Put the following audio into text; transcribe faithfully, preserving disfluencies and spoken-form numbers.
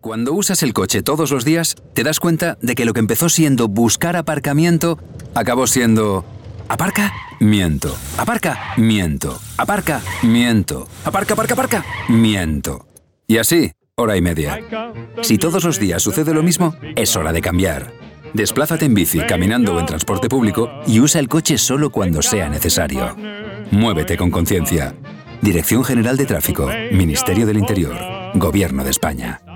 Cuando usas el coche todos los días, te das cuenta de que lo que empezó siendo buscar aparcamiento, acabó siendo... ¿Aparca? Miento. ¿Aparca? Miento. ¿Aparca? Miento. ¿Aparca, aparca, aparca? Miento. Y así, hora y media. Si todos los días sucede lo mismo, es hora de cambiar. Desplázate en bici, caminando o en transporte público y usa el coche solo cuando sea necesario. Muévete con conciencia. Dirección General de Tráfico, Ministerio del Interior, Gobierno de España.